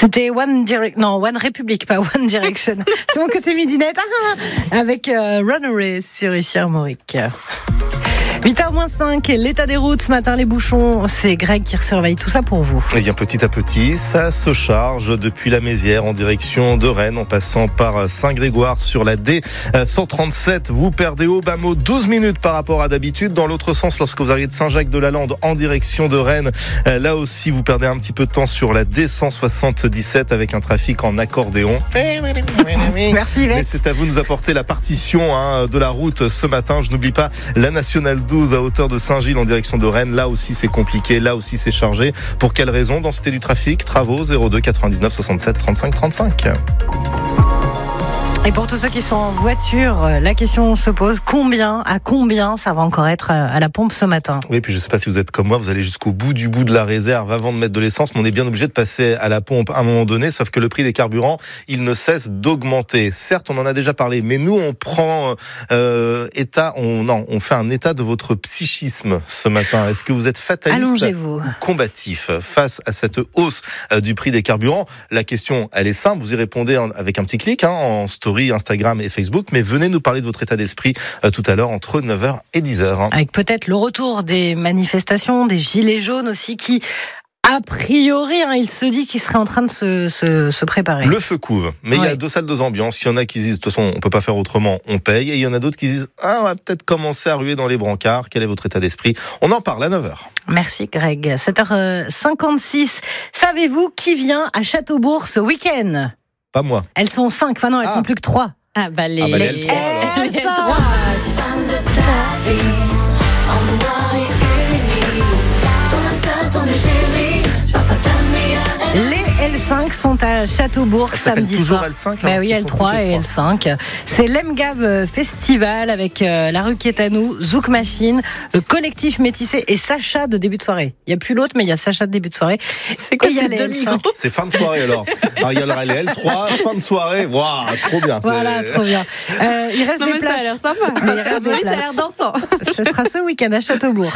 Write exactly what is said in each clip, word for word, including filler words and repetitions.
C'était One Direct, non One Republic, pas One Direction. C'est mon côté midinette avec euh, Runaway sur ici Armorique. huit heures moins cinq, l'état des routes ce matin, les bouchons, c'est Greg qui surveille tout ça pour vous. Eh bien, petit à petit, ça se charge depuis la Mézière en direction de Rennes, en passant par Saint-Grégoire sur la D cent trente-sept. Vous perdez au bas mot douze minutes par rapport à d'habitude. Dans l'autre sens, lorsque vous arrivez de Saint-Jacques-de-la-Lande en direction de Rennes, là aussi, vous perdez un petit peu de temps sur la D cent soixante-dix-sept avec un trafic en accordéon. Merci, Vex. Mais c'est à vous de nous apporter la partition hein, de la route ce matin. Je n'oublie pas la nationale douze à hauteur de Saint-Gilles en direction de Rennes. Là aussi, c'est compliqué. Là aussi, c'est chargé. Pour quelle raison? Densité du trafic, travaux, zéro deux quatre-vingt-dix-neuf soixante-sept trente-cinq trente-cinq. Et pour tous ceux qui sont en voiture, la question se pose, combien, à combien ça va encore être à la pompe ce matin? Oui, puis je ne sais pas si vous êtes comme moi, vous allez jusqu'au bout du bout de la réserve avant de mettre de l'essence, mais on est bien obligé de passer à la pompe à un moment donné, sauf que le prix des carburants, il ne cesse d'augmenter. Certes, on en a déjà parlé, mais nous, on prend euh, état, on, non, on fait un état de votre psychisme ce matin. Est-ce que vous êtes fataliste Allongez-vous. ou combatif face à cette hausse euh, du prix des carburants? La question, elle est simple, vous y répondez en, avec un petit clic, hein, en story Instagram et Facebook, mais venez nous parler de votre état d'esprit euh, tout à l'heure entre neuf heures et dix heures. Avec peut-être le retour des manifestations, des gilets jaunes aussi qui, a priori, hein, il se dit qu'il serait en train de se, se, se préparer. Le feu couve, mais ouais. Il y a deux salles, deux ambiances. Il y en a qui disent, de toute façon, on peut pas faire autrement, on paye, et il y en a d'autres qui disent, ah, on va peut-être commencer à ruer dans les brancards. Quel est votre état d'esprit? On en parle à neuf heures. Merci Greg. sept heures cinquante-six. Savez-vous qui vient à Châteaubourg ce week-end? Pas moi. Elles sont cinq, enfin non, elles ah. sont plus que trois. Ah bah les... Ah bah les L trois, alors. L trois. Les L cinq sont à Châteaubourg ça samedi toujours soir. L cinq, bah oui, L trois et L cinq. C'est l'Emgave Festival avec euh, la rue qui est à nous, Zouk Machine, le collectif Métissé et Sacha de début de soirée. Il n'y a plus l'autre, mais il y a Sacha de début de soirée. C'est quoi ces deux L cinq? C'est fin de soirée alors. Alors il y aura les L trois, fin de soirée. Waouh, trop bien. Voilà, c'est... trop bien. Euh, il reste non, des mais places. Ça a l'air sympa. Mais il reste des oui, places. Ça a l'air dansant. Ce sera ce week-end à Châteaubourg.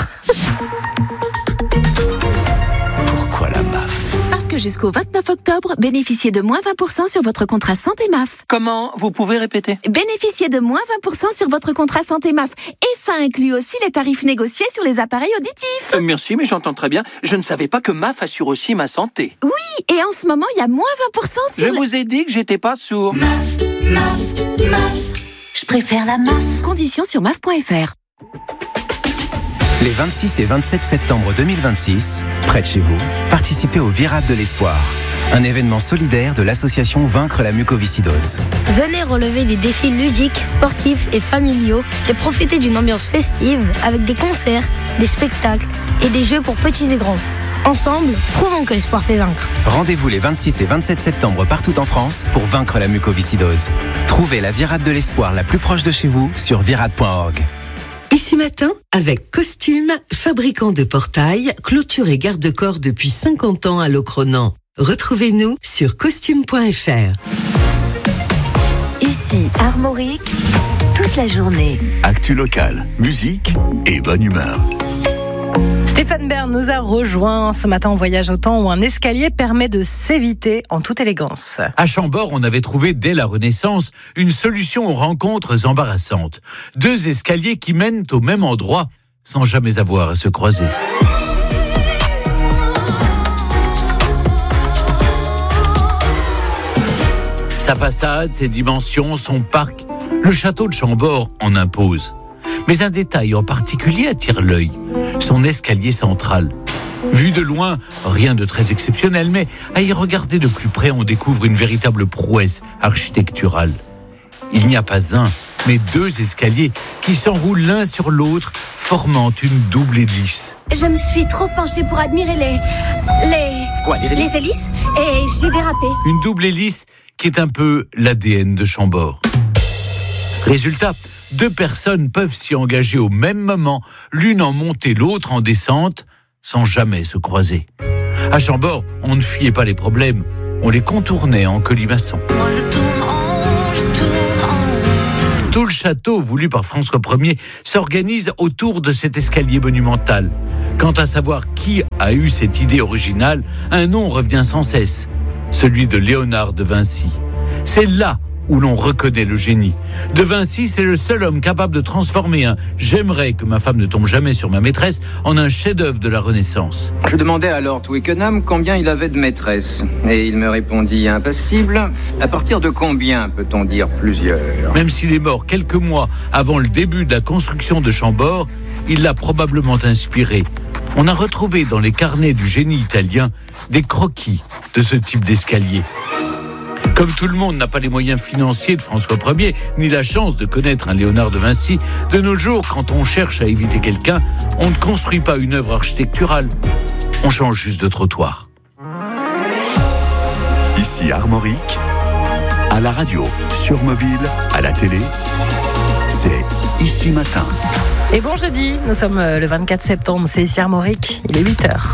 Pourquoi la M A F? Parce que jusqu'au vingt-neuf octobre, bénéficiez de moins vingt pour cent sur votre contrat santé M A F. Comment? Vous pouvez répéter? Bénéficiez de moins vingt pour cent sur votre contrat santé M A F. Et ça inclut aussi les tarifs négociés sur les appareils auditifs. Euh, merci, mais j'entends très bien. Je ne savais pas que M A F assure aussi ma santé. Oui, et en ce moment, il y a moins vingt pour cent sur... Je les... vous ai dit que j'étais pas sourd. M A F, M A F, M A F. Je préfère la M A F. Conditions sur M A F point F R. Les vingt-six et vingt-sept septembre deux mille vingt-six, près de chez vous, participez au Virade de l'Espoir, un événement solidaire de l'association Vaincre la mucoviscidose. Venez relever des défis ludiques, sportifs et familiaux et profiter d'une ambiance festive avec des concerts, des spectacles et des jeux pour petits et grands. Ensemble, prouvons que l'espoir fait vaincre. Rendez-vous les vingt-six et vingt-sept septembre partout en France pour vaincre la mucoviscidose. Trouvez la Virade de l'Espoir la plus proche de chez vous sur virade point org. Ici matin, avec Costume, fabricant de portails, clôture et garde-corps depuis cinquante ans à Locronan. Retrouvez-nous sur costume point F R. Ici Armorique, toute la journée. Actu locale, musique et bonne humeur. Stéphane Bern nous a rejoint ce matin en voyage au temps où un escalier permet de s'éviter en toute élégance. À Chambord, on avait trouvé dès la Renaissance une solution aux rencontres embarrassantes. Deux escaliers qui mènent au même endroit sans jamais avoir à se croiser. Sa façade, ses dimensions, son parc, le château de Chambord en impose. Mais un détail en particulier attire l'œil, son escalier central. Vu de loin, rien de très exceptionnel, mais à y regarder de plus près, on découvre une véritable prouesse architecturale. Il n'y a pas un, mais deux escaliers qui s'enroulent l'un sur l'autre, formant une double hélice. Je me suis trop penchée pour admirer les... les... Quoi, les hélices? Les hélices, et j'ai dérapé. Une double hélice qui est un peu l'A D N de Chambord. Résultat, deux personnes peuvent s'y engager au même moment, l'une en montée, l'autre en descente, sans jamais se croiser. À Chambord, on ne fuyait pas les problèmes, on les contournait en colimaçon. Moi je tourne en, je tourne en. Tout le château, voulu par François Ier, s'organise autour de cet escalier monumental. Quant à savoir qui a eu cette idée originale, un nom revient sans cesse. celui de Léonard de Vinci. C'est là où l'on reconnaît le génie. De Vinci, c'est le seul homme capable de transformer un « j'aimerais que ma femme ne tombe jamais sur ma maîtresse » en un chef-d'œuvre de la Renaissance. Je demandais à Lord Twickenham combien il avait de maîtresses. Et il me répondit impassible. À partir de combien peut-on dire plusieurs ? Même s'il est mort quelques mois avant le début de la construction de Chambord, il l'a probablement inspiré. On a retrouvé dans les carnets du génie italien des croquis de ce type d'escalier. Comme tout le monde n'a pas les moyens financiers de François Ier, ni la chance de connaître un Léonard de Vinci, de nos jours, quand on cherche à éviter quelqu'un, on ne construit pas une œuvre architecturale. On change juste de trottoir. Ici Armorique, à la radio, sur mobile, à la télé, c'est Ici Matin. Et bon jeudi, nous sommes le vingt-quatre septembre, c'est ici Armorique, il est huit heures.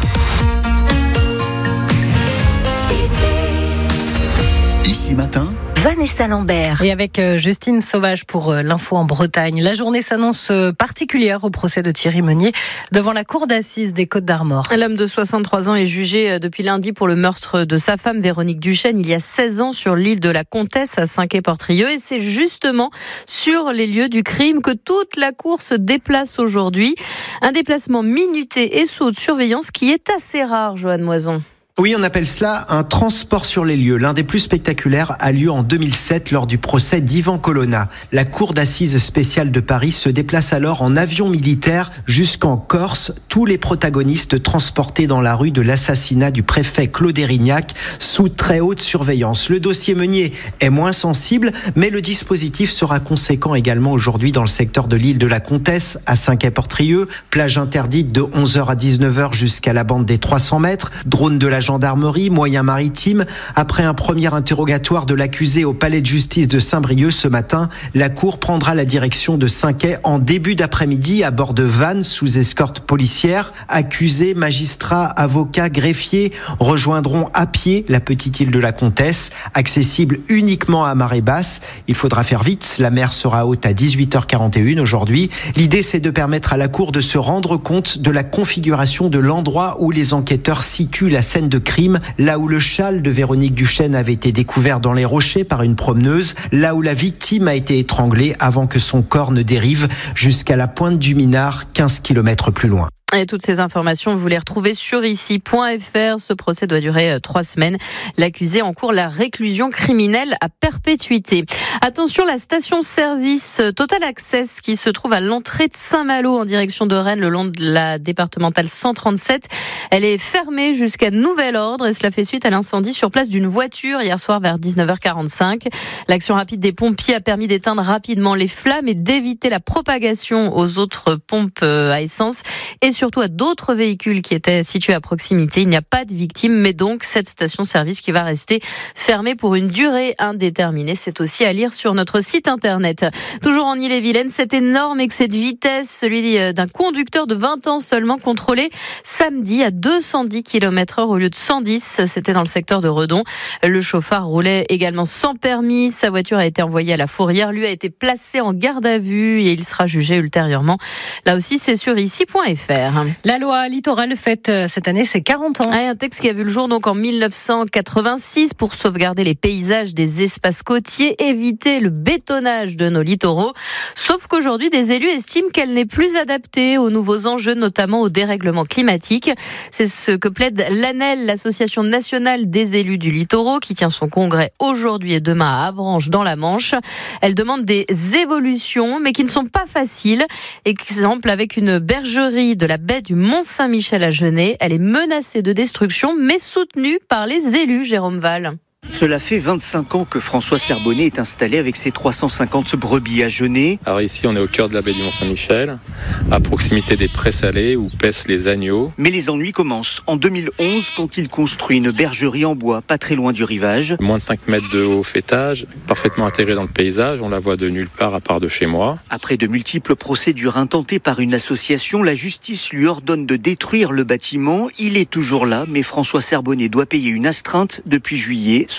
Ici Matin, Vanessa Lambert. Et avec Justine Sauvage pour l'info en Bretagne. La journée s'annonce particulière au procès de Thierry Meunier devant la cour d'assises des Côtes-d'Armor. L'homme de soixante-trois ans est jugé depuis lundi pour le meurtre de sa femme Véronique Duchesne il y a seize ans sur l'île de la Comtesse à Saint-Quay-Portrieux. Et c'est justement sur les lieux du crime que toute la cour se déplace aujourd'hui. Un déplacement minuté et sous haute surveillance qui est assez rare, Joanne Moison. Oui, on appelle cela un transport sur les lieux. L'un des plus spectaculaires a lieu en deux mille sept lors du procès d'Ivan Colonna. La cour d'assises spéciale de Paris se déplace alors en avion militaire jusqu'en Corse. Tous les protagonistes transportés dans la rue de l'assassinat du préfet Claude Érignac sous très haute surveillance. Le dossier Meunier est moins sensible, mais le dispositif sera conséquent également aujourd'hui dans le secteur de l'île de la Comtesse à Saint-Quay-Portrieux. Plage interdite de onze heures à dix-neuf heures jusqu'à la bande des trois cents mètres. Drone de la gendarmerie, moyens maritimes. Après un premier interrogatoire de l'accusé au palais de justice de Saint-Brieuc ce matin, la cour prendra la direction de Saint-Quay en début d'après-midi à bord de vannes sous escorte policière. Accusés, magistrats, avocats, greffiers rejoindront à pied la petite île de la Comtesse, accessible uniquement à marée basse. Il faudra faire vite, la mer sera haute à dix-huit heures quarante et une aujourd'hui. L'idée, c'est de permettre à la cour de se rendre compte de la configuration de l'endroit où les enquêteurs situent la scène de crime, là où le châle de Véronique Duchesne avait été découvert dans les rochers par une promeneuse, là où la victime a été étranglée avant que son corps ne dérive jusqu'à la pointe du Minard, quinze kilomètres plus loin. Et toutes ces informations, vous les retrouvez sur ici point f r. Ce procès doit durer trois semaines. L'accusé encourt la réclusion criminelle à perpétuité. Attention, la station-service Total Access qui se trouve à l'entrée de Saint-Malo en direction de Rennes, le long de la départementale cent trente-sept. Elle est fermée jusqu'à nouvel ordre et cela fait suite à l'incendie sur place d'une voiture hier soir vers dix-neuf heures quarante-cinq. L'action rapide des pompiers a permis d'éteindre rapidement les flammes et d'éviter la propagation aux autres pompes à essence et surtout à d'autres véhicules qui étaient situés à proximité. Il n'y a pas de victimes, mais donc cette station-service qui va rester fermée pour une durée indéterminée. C'est aussi à lire sur notre site internet. Toujours en Ille-et-Vilaine, cet énorme excès de vitesse, celui d'un conducteur de vingt ans seulement, contrôlé samedi à deux cent dix kilomètres heure au lieu de cent dix. C'était dans le secteur de Redon. Le chauffard roulait également sans permis. Sa voiture a été envoyée à la fourrière. Lui a été placé en garde à vue et il sera jugé ultérieurement. Là aussi, c'est sur ici point f r. La loi littorale fête cette année ses quarante ans. Ah, un texte qui a vu le jour donc en mille neuf cent quatre-vingt-six pour sauvegarder les paysages des espaces côtiers, éviter le bétonnage de nos littoraux. Sauf qu'aujourd'hui, des élus estiment qu'elle n'est plus adaptée aux nouveaux enjeux, notamment au dérèglement climatique. C'est ce que plaide l'A N E L, l'Association nationale des élus du littoral, qui tient son congrès aujourd'hui et demain à Avranches dans la Manche. Elle demande des évolutions, mais qui ne sont pas faciles. Exemple avec une bergerie de la baie du Mont-Saint-Michel à Genêt. Elle est menacée de destruction, mais soutenue par les élus, Jérôme Val. Cela fait vingt-cinq ans que François Serbonnet est installé avec ses trois cent cinquante brebis à Genêt. Alors ici, on est au cœur de la baie du Mont-Saint-Michel, à proximité des prés salés où paissent les agneaux. Mais les ennuis commencent en deux mille onze quand il construit une bergerie en bois pas très loin du rivage. Moins de cinq mètres de haut fêtage, parfaitement intégrée dans le paysage, on la voit de nulle part à part de chez moi. Après de multiples procédures intentées par une association, la justice lui ordonne de détruire le bâtiment. Il est toujours là, mais François Serbonnet doit payer une astreinte depuis juillet,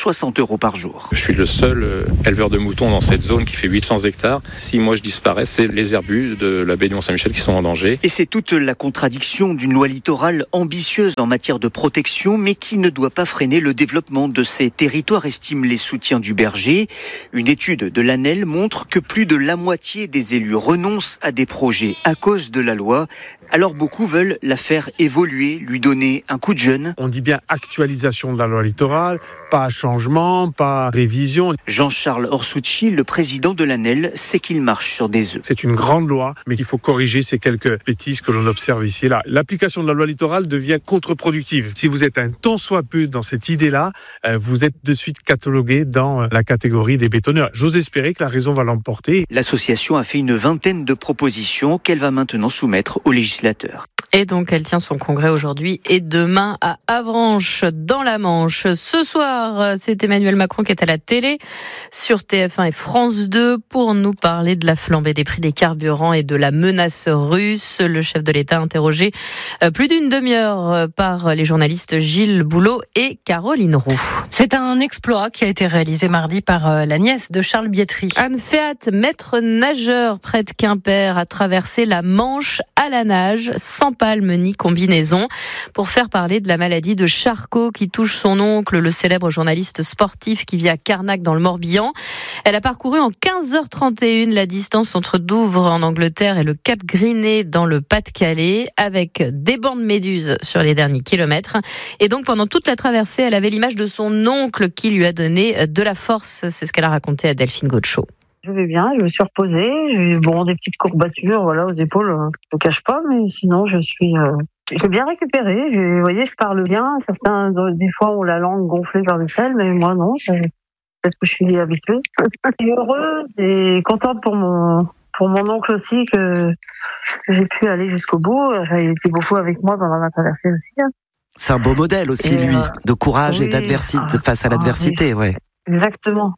soixante euros par jour. Je suis le seul éleveur de moutons dans cette zone qui fait huit cents hectares. Si moi je disparais, c'est les herbus de la baie du Mont-Saint-Michel qui sont en danger. Et c'est toute la contradiction d'une loi littorale ambitieuse en matière de protection, mais qui ne doit pas freiner le développement de ces territoires, estiment les soutiens du berger. Une étude de l'A N E L montre que plus de la moitié des élus renoncent à des projets à cause de la loi. Alors beaucoup veulent la faire évoluer, lui donner un coup de jeune. On dit bien actualisation de la loi littorale, pas changement, pas révision. Jean-Charles Orsucci, le président de l'A N E L, sait qu'il marche sur des œufs. C'est une grande loi, mais il faut corriger ces quelques bêtises que l'on observe ici et là. L'application de la loi littorale devient contre-productive. Si vous êtes un tant soit peu dans cette idée-là, vous êtes de suite catalogué dans la catégorie des bétonneurs. J'ose espérer que la raison va l'emporter. L'association a fait une vingtaine de propositions qu'elle va maintenant soumettre aux législateurs. Et donc, elle tient son congrès aujourd'hui et demain à Avranches, dans la Manche. Ce soir, c'est Emmanuel Macron qui est à la télé sur T F un et France deux pour nous parler de la flambée des prix des carburants et de la menace russe. Le chef de l'État interrogé plus d'une demi-heure par les journalistes Gilles Boulot et Caroline Roux. C'est un exploit qui a été réalisé mardi par la nièce de Charles Bietri. Anne Féat, maître nageur près de Quimper, a traversé la Manche à la nage sans palme ni combinaison pour faire parler de la maladie de Charcot qui touche son oncle, le célèbre journaliste sportif qui vit à Carnac dans le Morbihan. Elle a parcouru en quinze heures trente et une la distance entre Douvres en Angleterre et le Cap Griné dans le Pas-de-Calais avec des bancs de méduses sur les derniers kilomètres. Et donc pendant toute la traversée, elle avait l'image de son oncle qui lui a donné de la force. C'est ce qu'elle a raconté à Delphine Gaucho. Je vais bien, je me suis reposée, j'ai eu bon, des petites courbatures voilà, aux épaules, euh, je ne cache pas, mais sinon je suis euh, j'ai bien récupéré, je, vous voyez, je parle bien, certains des fois ont la langue gonflée par le sel, mais moi non, je, peut-être que je suis habituée. Je suis heureuse et contente pour mon pour mon oncle aussi que, que j'ai pu aller jusqu'au bout, enfin, il était beaucoup avec moi pendant la traversée aussi. Hein. C'est un beau modèle aussi, et lui, euh, de courage oui, et d'adversité, ah, face à l'adversité, ah, oui. ouais. Exactement.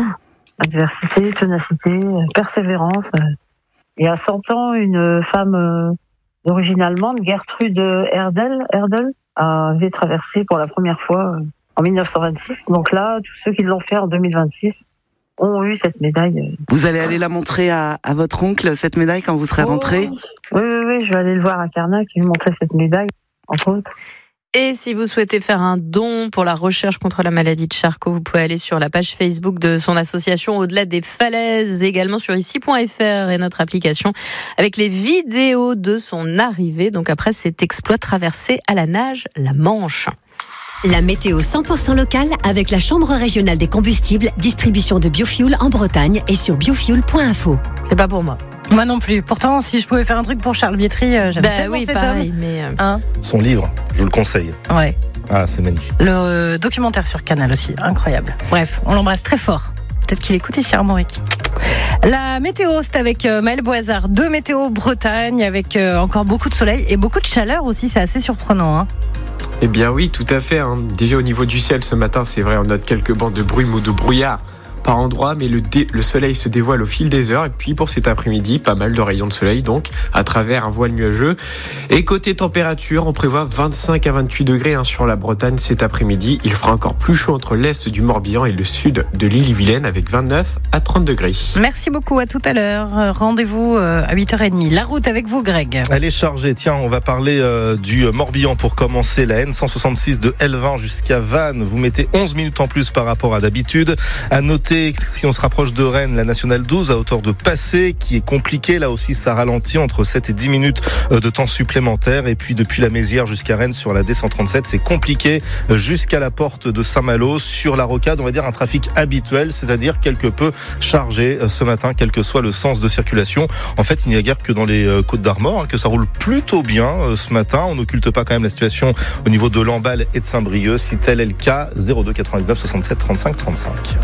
Adversité, ténacité, persévérance. Et à cent ans, une femme d'origine allemande, Gertrude Erdel, Erdel, avait traversé pour la première fois en dix-neuf cent vingt-six. Donc là, tous ceux qui l'ont fait en deux mille vingt-six ont eu cette médaille. Vous allez aller la montrer à, à votre oncle, cette médaille, quand vous serez oh, rentré ? Oui, oui, oui, je vais aller le voir à Carnac et lui montrer cette médaille, entre autres. Et si vous souhaitez faire un don pour la recherche contre la maladie de Charcot, vous pouvez aller sur la page Facebook de son association Au-delà des falaises, également sur ici point f r et notre application avec les vidéos de son arrivée. Donc après cet exploit traversé à la nage, la Manche. La météo cent pour cent locale avec la Chambre régionale des combustibles, distribution de biofuel en Bretagne et sur biofuel point info. C'est pas pour moi. Moi non plus. Pourtant, si je pouvais faire un truc pour Charles Bietri, euh, j'avais bah tellement oui, cet pareil, homme. Mais euh... hein Son livre, je vous le conseille. Ouais. Ah, c'est magnifique. Le euh, documentaire sur Canal aussi, incroyable. Bref, on l'embrasse très fort. Peut-être qu'il écoute ici Armorique. La météo, c'est avec euh, Maëlle Boisard de Météo Bretagne, avec euh, encore beaucoup de soleil et beaucoup de chaleur aussi. C'est assez surprenant, hein. Eh bien oui, tout à fait. Hein. Déjà au niveau du ciel ce matin, c'est vrai, on note quelques bandes de brume ou de brouillard par endroits, mais le, dé- le soleil se dévoile au fil des heures. Et puis pour cet après-midi, pas mal de rayons de soleil, donc à travers un voile nuageux. Et côté température, on prévoit vingt-cinq à vingt-huit degrés hein, sur la Bretagne cet après-midi. Il fera encore plus chaud entre l'est du Morbihan et le sud de l'Ille-et-Vilaine avec vingt-neuf à trente degrés. Merci beaucoup, à tout à l'heure. Rendez-vous à huit heures trente. La route avec vous, Greg. Elle est chargée. Tiens, on va parler euh, du Morbihan pour commencer. La N cent soixante-six de Elvin jusqu'à Vannes. Vous mettez onze minutes en plus par rapport à d'habitude. À noter, si on se rapproche de Rennes, la nationale douze à hauteur de Passé, qui est compliquée. Là aussi, ça ralentit entre sept et dix minutes de temps supplémentaire. Et puis, depuis la Mézières jusqu'à Rennes sur la D cent trente-sept, c'est compliqué jusqu'à la porte de Saint-Malo. Sur la rocade, on va dire un trafic habituel, c'est-à-dire quelque peu chargé ce matin, quel que soit le sens de circulation. En fait, il n'y a guère que dans les Côtes d'Armor hein, que ça roule plutôt bien ce matin. On n'occulte pas quand même la situation au niveau de Lamballe et de Saint-Brieuc. Si tel est le cas, zéro deux quatre-vingt-dix-neuf soixante-sept trente-cinq trente-cinq.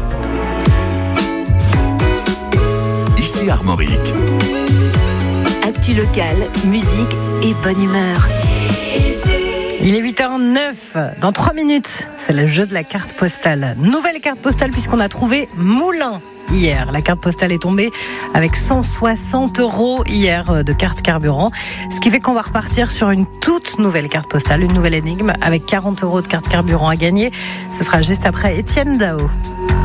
Ici Armorique. Actu locale, musique et bonne humeur. Il est huit heures neuf. Dans trois minutes, c'est le jeu de la carte postale. Nouvelle carte postale puisqu'on a trouvé Moulins hier. La carte postale est tombée avec cent soixante euros hier de carte carburant. Ce qui fait qu'on va repartir sur une toute nouvelle carte postale, une nouvelle énigme avec quarante euros de carte carburant à gagner. Ce sera juste après Étienne Dao.